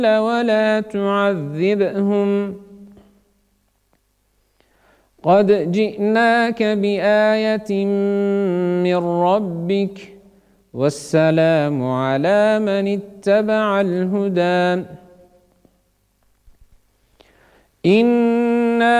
ولا تعذبهم قد جئناك بآية من ربك والسلام على من اتبع الهدى.